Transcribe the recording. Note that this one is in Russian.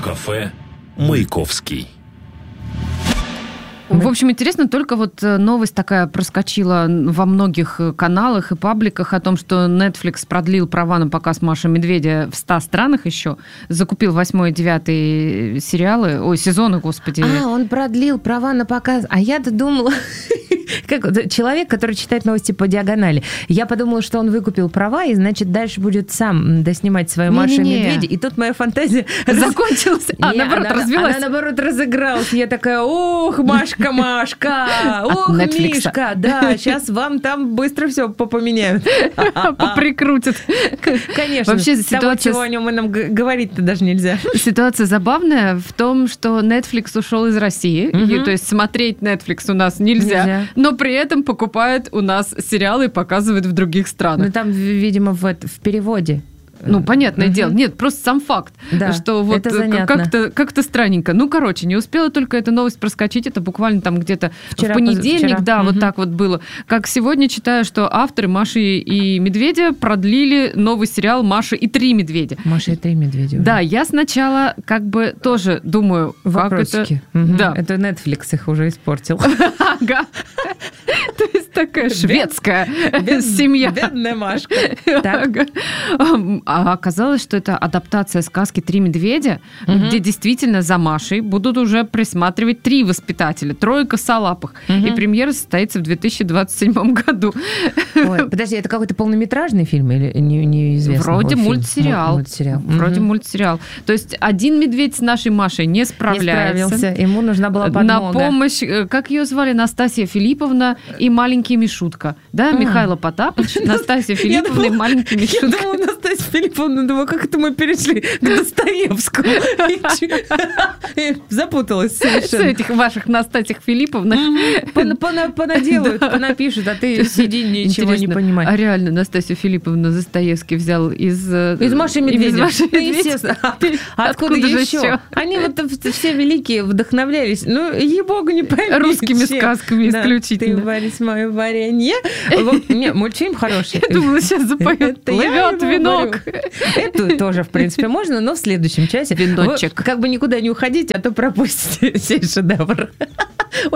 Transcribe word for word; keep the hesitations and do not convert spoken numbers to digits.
Кафе «Маяковский». В общем, интересно, только вот новость такая проскочила во многих каналах и пабликах о том, что Netflix продлил права на показ «Маши и медведя» в ста странах еще, закупил восьмой и девятый сериалы, ой, сезоны, господи. А, он продлил права на показ, а я-то думала... Как человек, который читает новости по диагонали. Я подумала, что он выкупил права, и, значит, дальше будет сам доснимать свою Машу и медведя. И тут моя фантазия закончилась. А, не, наоборот, она, развилась. Она, наоборот, разыгралась. Я такая, ох, Машка, Машка, ох, Мишка, да, сейчас вам там быстро все попоменяют. Поприкрутят. Конечно. Вообще, ситуация... Того, чего о нем нам говорить-то даже нельзя. Ситуация забавная в том, что Netflix ушел из России. Угу. То есть смотреть Netflix у нас нельзя. нельзя. Но при этом покупает у нас сериалы и показывает в других странах. Ну, там, видимо, в, в переводе. Ну, понятное uh-huh. дело. Нет, просто сам факт, да, что вот как-то, как-то странненько. Ну, короче, не успела только эта новость проскочить. Это буквально там где-то вчера, в понедельник, вчера. да, uh-huh. вот так вот было. Как сегодня читаю, что авторы «Маши и медведя» продлили новый сериал «Маша и три медведя». «Маша и три медведя». Да, я сначала как бы тоже думаю, вопросики. Как это... Uh-huh. Да. Это Netflix их уже испортил. Ага. То есть такая шведская семья. Бедная Машка. А оказалось, что это адаптация сказки «Три медведя», угу. где действительно за Машей будут уже присматривать три воспитателя, трое косолапых. Угу. И премьера состоится в две тысячи двадцать седьмом году. Ой, подожди, это какой-то полнометражный фильм или не, неизвестно? Вроде мультсериал. мультсериал. Вроде угу. мультсериал. То есть один медведь с нашей Машей не справляется. Не справился. Ему нужна была подмога. На помощь, как ее звали, Настасья Филипповна и маленький Мишутка. Да, а. Михаил Потапыч, Настасья Филипповна и маленький Мишутка. Я думала, Настасья Филипповна, думаю, как это мы перешли к Достоевскому. Запуталась совершенно. С этих ваших Настасьях Филипповнах. Понаделают, понапишут, а ты сиди, ничего не понимаешь. А реально Настасью Филипповну Достоевский взял из... Из Маши и медведя. Естественно. Откуда еще? Они вот все великие вдохновлялись. Ну, ей-богу, не пойми. Русскими сказками исключительно. Ты варишь мое варенье. Не, мультфильм хороший. Я думала, сейчас запоет. Плывет венок. Это тоже, в принципе, можно, но в следующем часе. Веночек. Вы как бы никуда не уходите, а то пропустите сей шедевр.